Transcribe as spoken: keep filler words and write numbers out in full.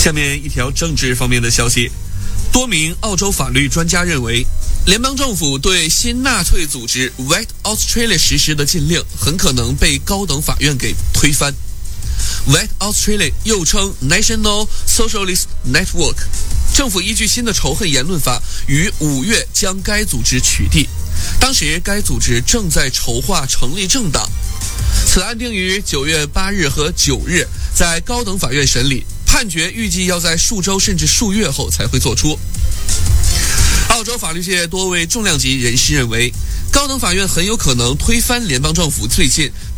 下面一条政治方面的消息，多名澳洲法律专家认为，联邦政府对新纳粹组织 White Australia 实施的禁令很可能被高等法院给推翻。White Australia 又称 National Socialist Network， 政府依据新的仇恨言论法于五月将该组织取缔，当时该组织正在筹划成立政党。此案定于九月八日和九日在高等法院审理，判决预计要在数周甚至数月后才会做出。澳洲法律界多位重量级人士认为，高等法院很有可能推翻联邦政府最近